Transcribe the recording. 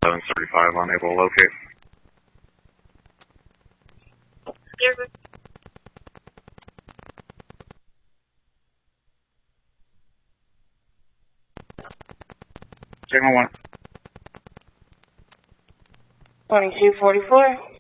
735, unable to locate. Yes. Signal 1. 2244.